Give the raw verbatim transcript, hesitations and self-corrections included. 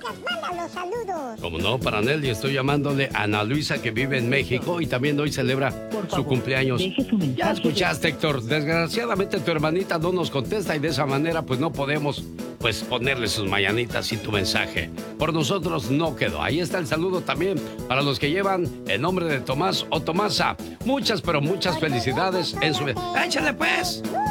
manda los saludos. Como no, para Nelly estoy llamándole a Ana Luisa, que vive en México y también hoy celebra su cumpleaños. Ya escuchaste, Héctor. Desgraciadamente tu hermanita no nos contesta y de esa manera pues no podemos pues ponerle sus mañanitas y tu mensaje. Por nosotros no quedó. Ahí está el saludo también para los que llevan el nombre de Tomás o Tomasa. Muchas, pero muchas felicidades en su... ¡Échale pues!